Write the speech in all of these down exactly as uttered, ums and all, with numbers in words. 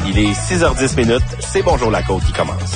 Il est six heures dix minutes. C'est Bonjour la Côte qui commence.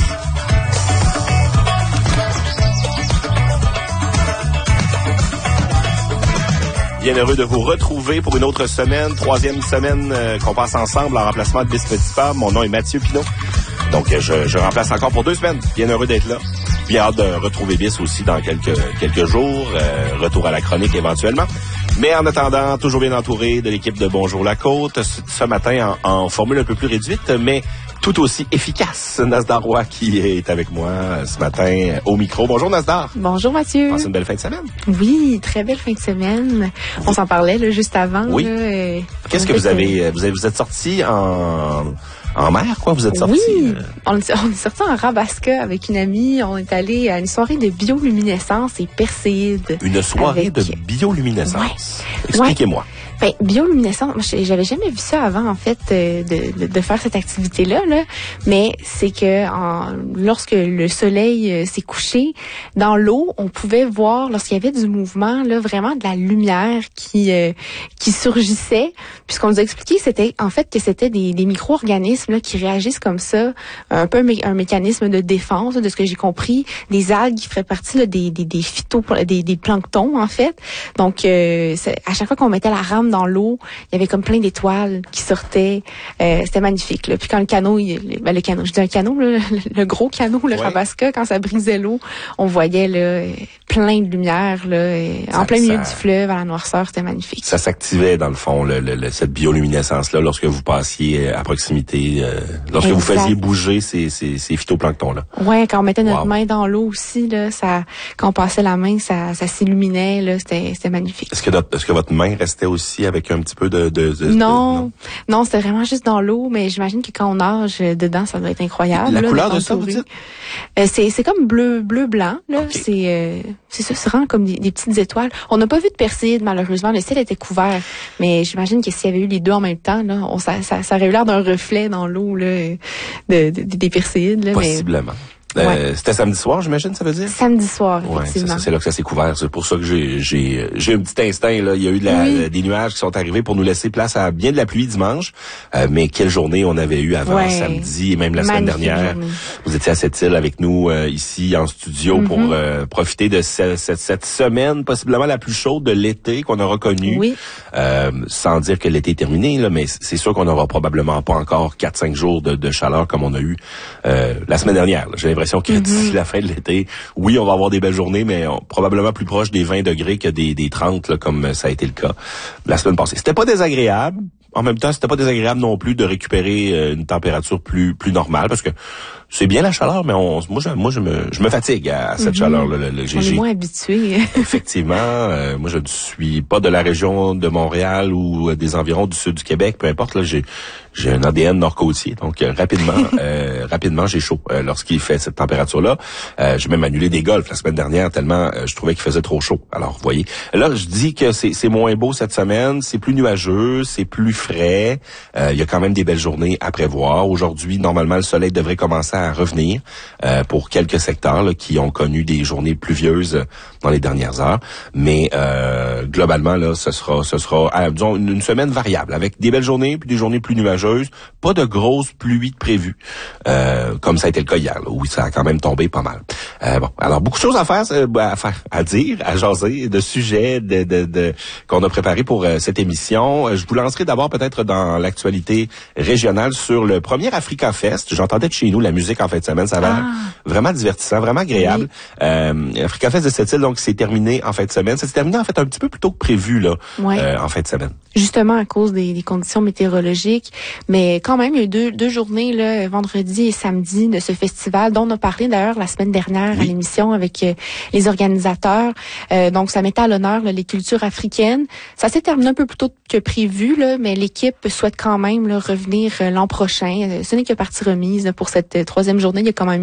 Bien heureux de vous retrouver pour une autre semaine, troisième semaine euh, qu'on passe ensemble en remplacement de Bis Petitpas. Mon nom est Mathieu Pinot. Donc, euh, je, je remplace encore pour deux semaines. Bien heureux d'être là. Bien hâte de retrouver Bis aussi dans quelques quelques jours. Euh, retour à la chronique éventuellement. Mais en attendant, toujours bien entouré de l'équipe de Bonjour la Côte. Ce, ce matin, en, en formule un peu plus réduite, mais tout aussi efficace. Nasdar Roy qui est avec moi ce matin au micro. Bonjour Nasdar. Bonjour Mathieu. Passez une belle fin de semaine. Oui, très belle fin de semaine. On s'en parlait là, juste avant. Oui. Là, euh, Qu'est-ce que vous avez, vous avez... Vous êtes sorti en... En mer, quoi? Vous êtes sorti? Oui, euh... on, est, on est sorti en Rabasca avec une amie. On est allé à une soirée de bioluminescence et perséide. Une soirée avec... de bioluminescence? Ouais. Expliquez-moi. Ben, bioluminescence, moi, j'avais jamais vu ça avant, en fait, de, de, de faire cette activité-là, là. Mais c'est que en, lorsque le soleil euh, s'est couché, dans l'eau, on pouvait voir, lorsqu'il y avait du mouvement, là, vraiment de la lumière qui euh, qui surgissait. Puis ce qu'on nous a expliqué, c'était en fait que c'était des, des micro-organismes là, qui réagissent comme ça, un peu un, mé- un mécanisme de défense, là, de ce que j'ai compris, des algues qui feraient partie là, des, des, des phyto, des, des planctons, en fait. Donc, euh, à chaque fois qu'on mettait la rame dans l'eau, il y avait comme plein d'étoiles qui sortaient. Euh, c'était magnifique. Là. Puis quand le canot, il, ben le canot, je dis un canot, là, le, le gros canot, le ouais. Rabasca, quand ça brisait l'eau, on voyait là plein de lumière là, ça, en plein milieu ça, du fleuve, à la noirceur, c'était magnifique. Ça s'activait dans le fond, le, le, le, cette bioluminescence-là, lorsque vous passiez à proximité, euh, lorsque exact. Vous faisiez bouger ces, ces, ces phytoplanctons-là. Ouais, quand on mettait notre wow. main dans l'eau aussi, là, ça, quand on passait la main, ça, ça s'illuminait, là, c'était, c'était magnifique. Est-ce que, est-ce que votre main restait aussi avec un petit peu de... de, de non, de, non, non, c'était vraiment juste dans l'eau, mais j'imagine que quand on nage dedans, ça doit être incroyable. La là, couleur de, de ça, vous dites? Euh, c'est, c'est comme bleu, bleu blanc, là. Okay. C'est, euh, c'est ça, c'est vraiment comme des, des petites étoiles. On n'a pas vu de perséide, malheureusement. Le ciel était couvert, mais j'imagine que s'il y avait eu les deux en même temps, là, on, ça, ça, ça aurait eu l'air d'un reflet dans l'eau, là, de, de, des perséides, là. Possiblement. Mais... Euh, ouais. C'était samedi soir, j'imagine, ça veut dire? Samedi soir, ouais, effectivement. C'est, ça, c'est là que ça s'est couvert. C'est pour ça que j'ai j'ai j'ai un petit instinct là. Il y a eu de la, oui. des nuages qui sont arrivés pour nous laisser place à bien de la pluie dimanche. Euh, mais quelle journée on avait eu avant ouais. samedi et même la Magnifique semaine dernière. Journée. Vous étiez à cette île avec nous euh, ici en studio mm-hmm. pour euh, profiter de ce, cette, cette semaine possiblement la plus chaude de l'été qu'on aura connue. Oui. Euh, sans dire que l'été est terminé là, mais c'est sûr qu'on n'aura probablement pas encore quatre cinq jours de, de chaleur comme on a eu euh, la semaine dernière. Là. J'ai l'impression que mm-hmm. d'ici la fin de l'été, oui, on va avoir des belles journées, mais on, probablement plus proche des vingt degrés que des, des trente, là, comme ça a été le cas la semaine passée. C'était pas désagréable. En même temps, c'était pas désagréable non plus de récupérer euh, une température plus plus normale, parce que c'est bien la chaleur, mais on, moi, je, moi, je me, je me fatigue à, à cette mm-hmm. chaleur-là. Le, le, j'ai, on est moins habitué. Effectivement, euh, moi, je ne suis pas de la région de Montréal ou des environs du sud du Québec, peu importe. Là, j'ai, j'ai un A D N nord-côtier, donc euh, rapidement, euh, rapidement, j'ai chaud euh, lorsqu'il fait cette température-là. Euh, j'ai même annulé des golfs la semaine dernière tellement euh, je trouvais qu'il faisait trop chaud. Alors, vous voyez, là, je dis que c'est, c'est moins beau cette semaine, c'est plus nuageux, c'est plus frais. Euh, il y a quand même des belles journées à prévoir. Aujourd'hui, normalement, le soleil devrait commencer à revenir euh, pour quelques secteurs là, qui ont connu des journées pluvieuses dans les dernières heures. Mais euh, globalement, là, ce sera, ce sera, euh, disons, une, une semaine variable avec des belles journées puis des journées plus nuageuses. Pas de grosses pluies de prévues, euh, comme ça a été le cas hier. Là, où ça a quand même tombé pas mal. Euh, bon, alors beaucoup de choses à faire, à faire, à dire, à jaser, de sujets de, de, de qu'on a préparé pour euh, cette émission. Je vous lancerai d'abord peut-être dans l'actualité régionale sur le premier Africa Fest. J'entendais de chez nous la musique en fin de semaine, ça avait l'air ah. vraiment divertissant, vraiment agréable. Oui. Euh, Africa Fest de cette île, donc c'est terminé en fin de semaine. Ça s'est terminé en fait un petit peu plus tôt que prévu là, ouais. euh, en fin de semaine. Justement à cause des, des conditions météorologiques, mais quand même il y a eu deux, deux journées là, vendredi et samedi de ce festival dont on a parlé d'ailleurs la semaine dernière oui. à l'émission avec euh, les organisateurs. Euh, donc ça mettait à l'honneur là, les cultures africaines. Ça s'est terminé un peu plus tôt que prévu là, mais l'équipe souhaite quand même là, revenir euh, l'an prochain. Ce n'est que partie remise là, pour cette euh, troisième journée. Il y a quand même